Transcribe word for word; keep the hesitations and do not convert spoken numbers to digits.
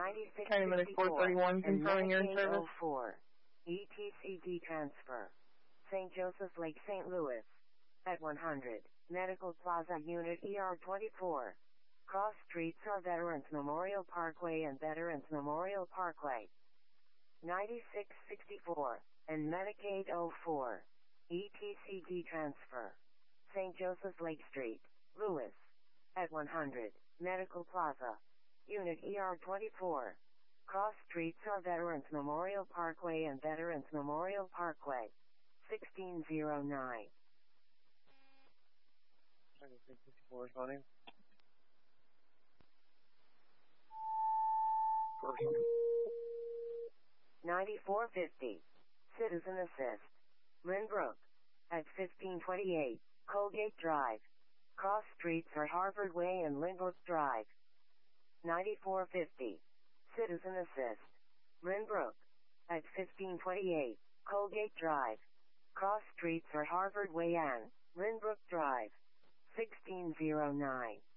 County Medic four thirty-one, and confirming your service. oh four. E T C D transfer. Saint Joseph Lake, Saint Louis. At one hundred. Medical Plaza Unit E R twenty-four. Cross streets are Veterans Memorial Parkway and Veterans Memorial Parkway. ninety-six sixty-four. And Medicaid oh four. E T C D transfer. Saint Joseph Lake Street, Louis. At one hundred. Medical Plaza. Unit E R twenty-four. Cross streets are Veterans Memorial Parkway and Veterans Memorial Parkway. sixteen oh nine. ninety-six sixty-four responding. ninety-four fifty. Citizen Assist. Lynbrook. At fifteen twenty-eight, Colgate Drive. Cross streets are Harvard Way and Lynbrook Drive. ninety-four fifty. Citizen Assist. Lynbrook. At fifteen twenty-eight, Colgate Drive. Cross streets are Harvard Way and Lynbrook Drive. sixteen oh nine.